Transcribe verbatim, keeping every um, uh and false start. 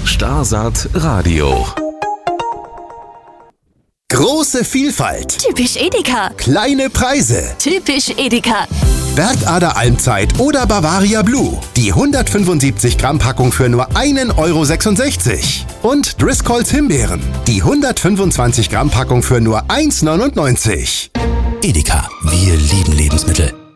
Starsat Radio. Große Vielfalt. Typisch Edeka. Kleine Preise. Typisch Edeka. Bergader Almzeit oder Bavaria Blue. Die hundertfünfundsiebzig Gramm Packung für nur einen Euro sechsundsechzig. Und Driscolls Himbeeren. Die hundertfünfundzwanzig Gramm Packung für nur eins neunundneunzig. Edeka, wir lieben Lebensmittel.